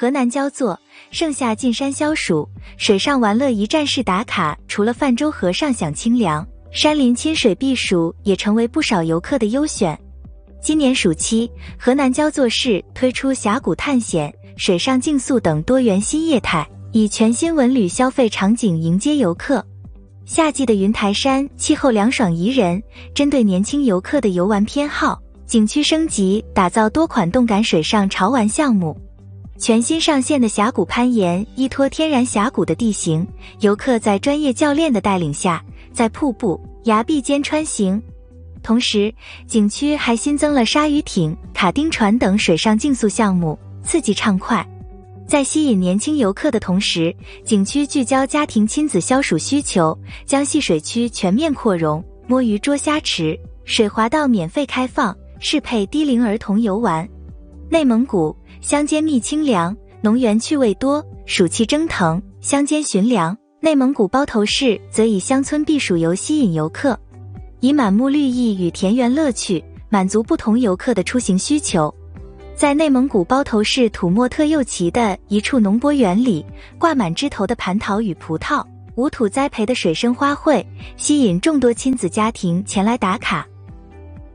河南焦作，盛夏进山消暑，水上玩乐一站式打卡，除了泛舟河上享清凉，山林亲水避暑也成为不少游客的优选。今年暑期，河南焦作市推出峡谷探险、水上竞速等多元新业态，以全新文旅消费场景迎接游客。夏季的云台山气候凉爽宜人，针对年轻游客的游玩偏好，景区升级打造多款动感水上潮玩项目。全新上线的峡谷攀岩依托天然峡谷的地形，游客在专业教练的带领下，在瀑布、崖壁间穿行。同时，景区还新增了鲨鱼艇、卡丁船等水上竞速项目，刺激畅快。在吸引年轻游客的同时，景区聚焦家庭亲子消暑需求，将戏水区全面扩容，摸鱼捉虾池、水滑道免费开放，适配低龄儿童游玩。内蒙古乡间觅清凉，农园趣味多，暑气蒸腾，乡间寻凉。内蒙古包头市则以乡村避暑游吸引游客，以满目绿意与田园乐趣满足不同游客的出行需求。在内蒙古包头市土默特右旗的一处农博园里，挂满枝头的蟠桃与葡萄，无土栽培的水生花卉，吸引众多亲子家庭前来打卡。